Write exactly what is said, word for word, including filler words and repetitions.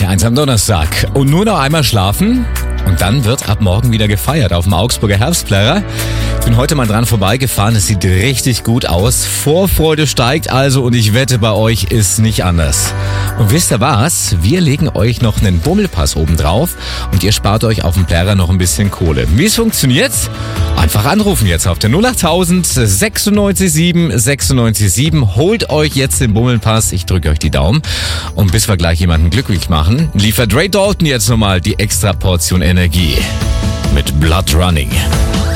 T eins am Donnerstag. Und nur noch einmal schlafen und dann wird ab morgen wieder gefeiert auf dem Augsburger Herbstplärrer. Ich bin heute mal dran vorbeigefahren, es sieht richtig gut aus. Vorfreude steigt also und ich wette, bei euch ist nicht anders. Und wisst ihr was? Wir legen euch noch einen Bummelpass oben drauf und ihr spart euch auf dem Plärrer noch ein bisschen Kohle. Wie es funktioniert? Einfach anrufen jetzt auf der null achttausend sechsundneunzig sieben sechsundneunzig sieben. Holt euch jetzt den Bummelpass, ich drücke euch die Daumen. Und bis wir gleich jemanden glücklich machen, liefert Ray Dalton jetzt nochmal die extra Portion Energie mit Blood Running.